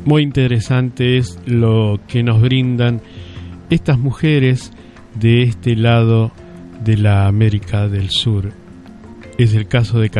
Muy interesante es lo que nos brindan estas mujeres de este lado de la América del Sur. Es el caso de